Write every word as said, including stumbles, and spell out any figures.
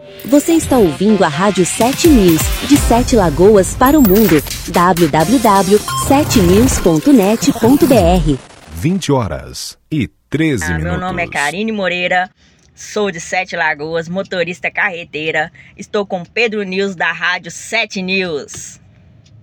Você está ouvindo a Rádio sete News, de Sete Lagoas para o mundo. w w w ponto sete news ponto net ponto b r. vinte horas e treze ah, minutos. Meu nome é Karine Moreira, sou de Sete Lagoas, motorista carreteira. Estou com Pedro News da Rádio sete News.